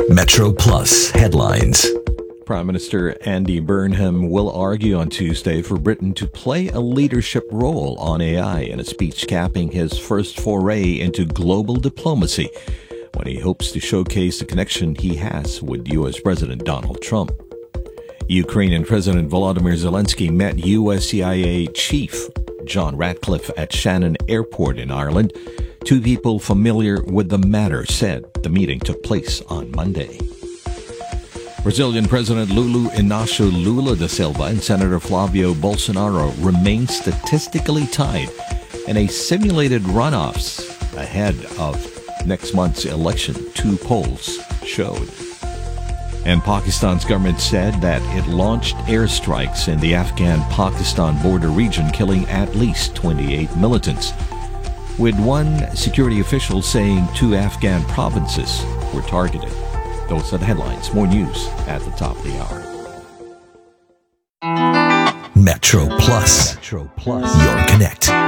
Metro Plus headlines. Prime Minister Andy Burnham will argue on Tuesday for Britain to play a leadership role on AI in a speech capping his first foray into global diplomacy when he hopes to showcase the connection he has with U.S. President Donald Trump. Ukrainian President Volodymyr Zelensky met U.S. CIA Chief John Ratcliffe at Shannon Airport in Ireland. Two people familiar with the matter said the meeting took place on Monday. Brazilian President Lula Inácio Lula da Silva and Senator Flavio Bolsonaro remain statistically tied in a simulated runoffs ahead of next month's election, two polls showed. And Pakistan's government said that it launched airstrikes in the Afghan-Pakistan border region, killing at least 28 militants, with one security official saying 2 Afghan provinces were targeted. Those are the headlines. More news at the top of the hour. Metro Plus. Your connect.